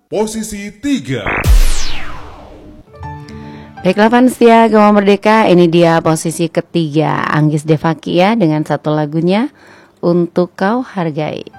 Posisi 3. Baiklah fans setia Gawang Merdeka, ini dia posisi ketiga Anggis Devakia dengan satu lagunya Untuk Kau Hargai.